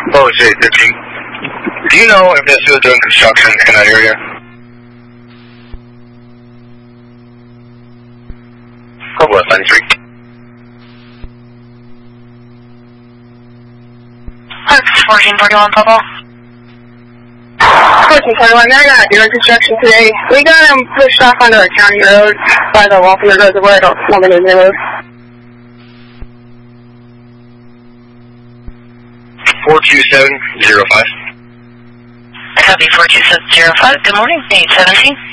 Oh, it's 815. Do you know if they're still doing construction in that area? Go West 93. 1441, Papa. 1441, they're not doing construction today. We got them pushed off onto a county road by the Walker Reservoir. I don't know the name of the road. 42705. Copy 42705. Good morning, 817.